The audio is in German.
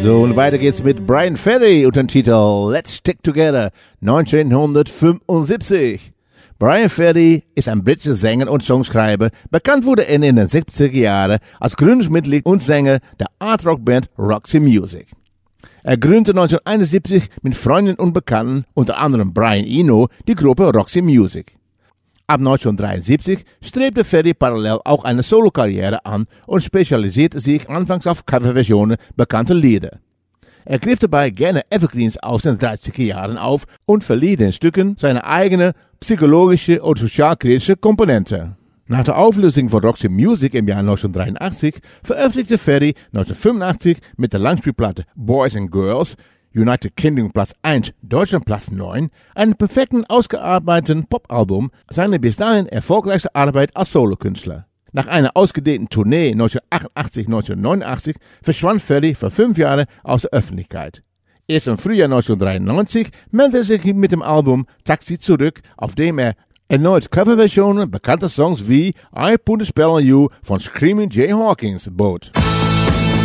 So, und weiter geht's mit Bryan Ferry und dem Titel Let's Stick Together 1975. Bryan Ferry ist ein britischer Sänger und Songschreiber. Bekannt wurde er in den 70er Jahren als Gründungsmitglied und Sänger der Art-Rock-Band Roxy Music. Er gründete 1971 mit Freunden und Bekannten, unter anderem Brian Eno, die Gruppe Roxy Music. Ab 1973 strebte Ferry parallel auch eine Solokarriere an und spezialisierte sich anfangs auf Coverversionen bekannter Lieder. Er griff dabei gerne Evergreens aus den 30er Jahren auf und verlieh den Stücken seine eigene psychologische und sozialkritische Komponente. Nach der Auflösung von Roxy Music im Jahr 1983 veröffentlichte Ferry 1985 mit der Langspielplatte Boys and Girls, United Kingdom Platz 1, Deutschland Platz 9, einen perfekten ausgearbeiteten Popalbum, seine bis dahin erfolgreichste Arbeit als Solokünstler. Nach einer ausgedehnten Tournee 1988-1989 verschwand Ferry für 5 Jahre aus der Öffentlichkeit. Erst im Frühjahr 1993 meldete er sich mit dem Album Taxi zurück, auf dem er erneut Coverversionen bekannter Songs wie I Put a Spell on You von Screaming Jay Hawkins bot.